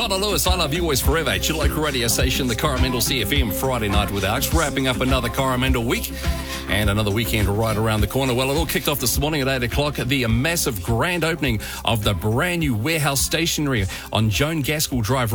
Lana Lewis, I Love You Always Forever. It's your local radio station, the Coromandel CFM, Friday night with Alex, wrapping up another Coromandel week and another weekend right around the corner. Well, it all kicked off this morning at 8 o'clock, the massive grand opening of the brand new warehouse stationery on Joan Gaskell Drive